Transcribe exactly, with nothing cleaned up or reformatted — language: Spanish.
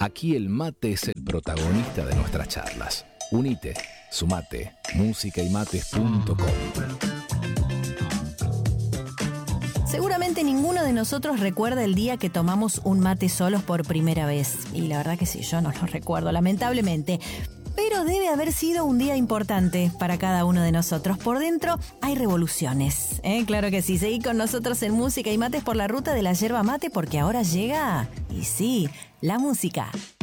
Aquí el mate es el protagonista de nuestras charlas. Unite, sumate, música y mates punto com. Seguramente ninguno de nosotros recuerda el día que tomamos un mate solos por primera vez. Y la verdad que sí, yo no lo recuerdo, lamentablemente. Pero debe haber sido un día importante para cada uno de nosotros. Por dentro hay revoluciones, ¿eh? Claro que sí. Seguí con nosotros en Música y Mates por la ruta de la yerba mate, porque ahora llega, y sí, la música.